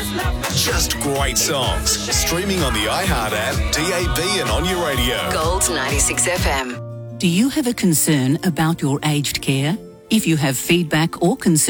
Just great songs. Streaming on the iHeart app, DAB and on your radio. Gold 96 FM. Do you have a concern about your aged care? If you have feedback or concern